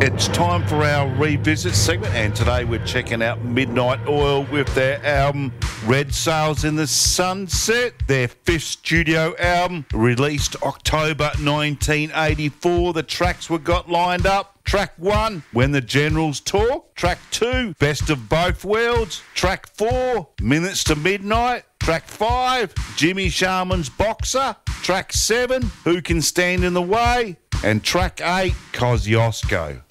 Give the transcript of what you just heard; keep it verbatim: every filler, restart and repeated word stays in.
It's time for our revisit segment, and today we're checking out Midnight Oil with their album Red Sails in the Sunset, their fifth studio album, released October nineteen eighty-four. The tracks we got lined up: track one, When the Generals Talk; track two, Best of Both Worlds; track four, Minutes to Midnight; track five, Jimmy Sharman's Boxer; track seven, Who Can Stand in the Way; and track eight, Kosciuszko.